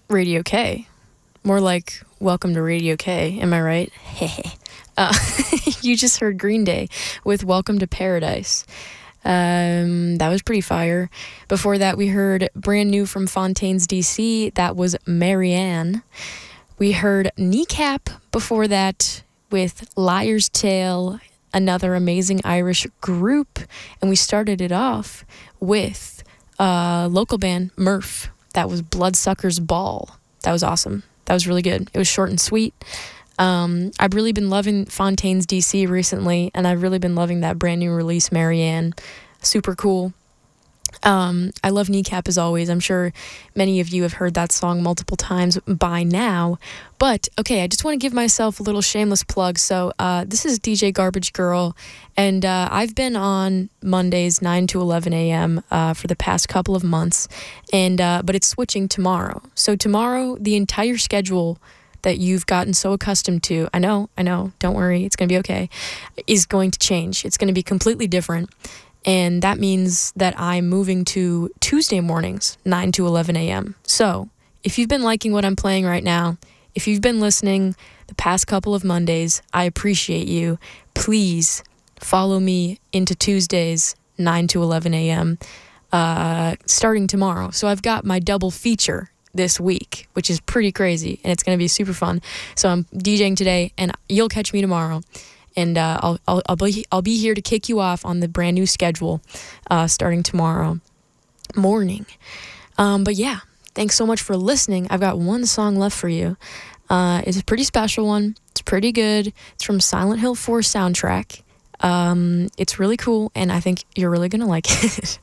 Radio K. More like welcome to Radio K. Am I right? uh, you just heard Green Day with Welcome to Paradise. That was pretty fire. Before that, we heard brand new from Fontaines DC. That was Marianne. We heard Kneecap before that with Liar's Tale, another amazing Irish group. And we started it off with local band Murph. That was Bloodsuckers Ball. That was awesome. That was really good. It was short and sweet. I've really been loving Fontaines DC recently, and I've really been loving that brand new release, Marianne. Super cool. I love Kneecap as always. I'm sure many of you have heard that song multiple times by now. But, okay, I just want to give myself a little shameless plug. So this is DJ Garbage Girl, and I've been on Mondays 9 to 11 a.m. For the past couple of months, and but it's switching tomorrow. So tomorrow, the entire schedule that you've gotten so accustomed to, I know, don't worry, it's going to be okay, is going to change. It's going to be completely different. And that means that I'm moving to Tuesday mornings, 9 to 11 a.m. So if you've been liking what I'm playing right now, if you've been listening the past couple of Mondays, I appreciate you. Please follow me into Tuesdays, 9 to 11 a.m., starting tomorrow. So I've got my double feature this week, which is pretty crazy, and it's going to be super fun. So I'm DJing today, and you'll catch me tomorrow. And I'll be here to kick you off on the brand new schedule starting tomorrow morning. But yeah, thanks so much for listening. I've got one song left for you. It's a pretty special one. It's pretty good. It's from Silent Hill 4 soundtrack. It's really cool, and I think you're really going to like it.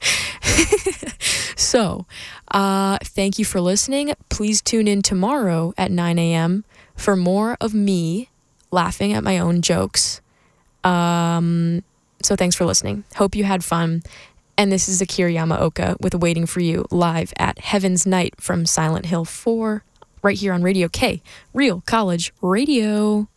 So, thank you for listening. Please tune in tomorrow at 9 a.m. for more of me laughing at my own jokes. So thanks for listening. Hope you had fun. And this is Akira Yamaoka with Waiting for You live at Heaven's Night from Silent Hill 4 right here on Radio K, Real College Radio.